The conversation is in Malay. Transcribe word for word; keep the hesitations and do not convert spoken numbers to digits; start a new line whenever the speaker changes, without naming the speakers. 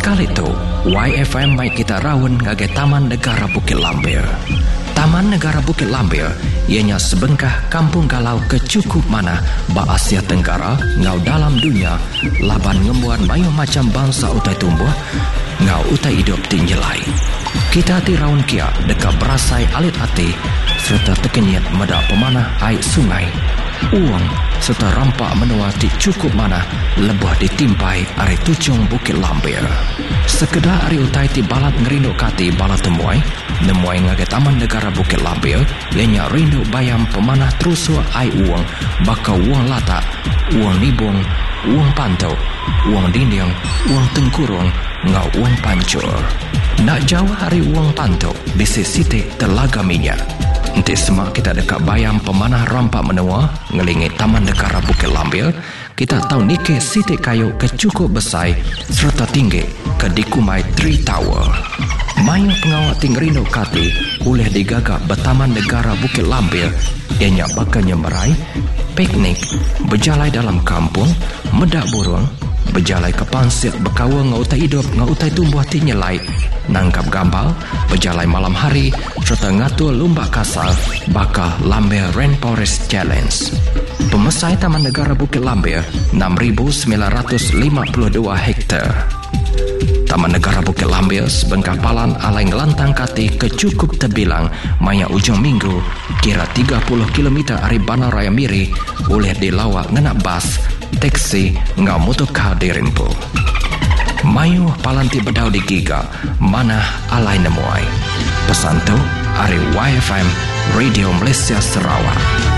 Kali itu, Y F M mai kita rawon ngage Taman Negara Bukit Lambir. Taman Negara Bukit Lambir ianya sebengkah kampung galau kecukup mana ba Asia Tenggara ngau dalam dunia laban ngembuan mayu macam bangsa utai tumbuh ngau utai hidup tinggelai. Kita hati raun kia dekat berasai alit hati serta tekeniat medak pemanah air sungai. Uang serta rampak menua di cukup mana lebah ditimpai ari tucung Bukit Lambir. Sekedar ari utai ti balat ngerindu kati balat temuai, nemuai ngage Taman Negara Bukit Lambir, ianya rindu bayam pemanah terusu ai uang, baka uang latak, uang nibung, uang pantau, uang dinding, uang tengkurung, ngau uang pancur. Nak jauh hari uang pantau, bisi sitik telaga minyak. Nanti semak kita dekat bayam pemanah rampak menua ngelingi Taman Negara Bukit Lambir, kita tahu nike sitik kayu kecukup besar serta tinggi ke dikumai Tree Tower. Mayu pengawat tinggerindo kati oleh digagak bertaman Negara Bukit Lambir ianya bakanya merai, piknik, berjalai dalam kampung, medak burung, berjalai ke pansir berkawa ngautai hidup ngautai tumbuh tinyelai, nangkap gambal, berjalai malam hari serta ngatur lomba kasar bakal Lambir Rainforest Challenge. Pemesai Taman Negara Bukit Lambir enam ribu sembilan ratus lima puluh dua hektar. Taman Negara Bukit Lambir sebengkah palan alai ngelantang kati kecukup terbilang maya ujung minggu kira tiga puluh kilometer dari Bandar Raya Miri oleh dilawak ngenak bas, teksi ngau motorkar dirimpu. Mayu palanti bedau di giga mana alai nemuai. Pesan tu ari Y F M Radio Malaysia Sarawak.